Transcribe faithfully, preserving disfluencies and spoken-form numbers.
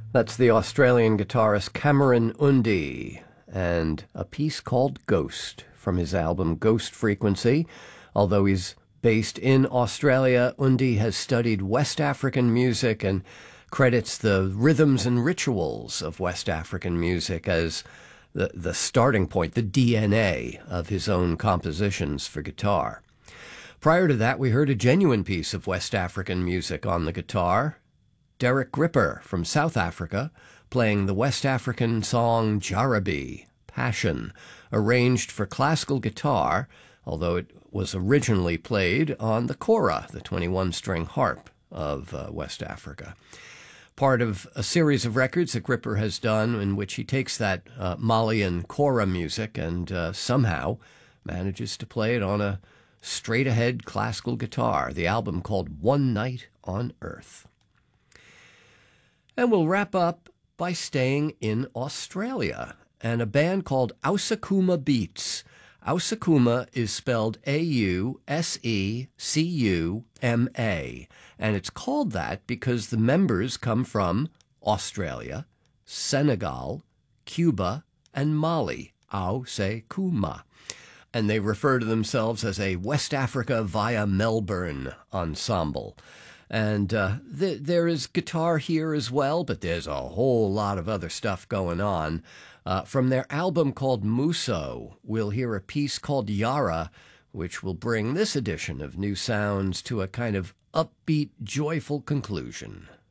That's the Australian guitarist Cameron Undy, and a piece called Ghost from his album Ghost Frequency. Although he's based in Australia, Undy has studied West African music and credits the rhythms and rituals of West African music as the, the starting point, the D N A of his own compositions for guitar. Prior to that, we heard a genuine piece of West African music on the guitar. Derek Gripper from South Africa playing the West African song Jarabi, Passion, arranged for classical guitar, although it was originally played on the kora, the twenty-one string harp of uh, West Africa. Part of a series of records that Gripper has done in which he takes that uh, Malian kora music and uh, somehow manages to play it on a straight-ahead classical guitar, the album called One Night on Earth. And we'll wrap up by staying in Australia and a band called Ausecuma Beats. Ausecuma is spelled A U S E C U M A, and it's called that because the members come from Australia, Senegal, Cuba, and Mali, Ausecuma. And they refer to themselves as a West Africa via Melbourne ensemble. And uh, th- there is guitar here as well, but there's a whole lot of other stuff going on. Uh, from their album called Muso, we'll hear a piece called Yara, which will bring this edition of New Sounds to a kind of upbeat, joyful conclusion.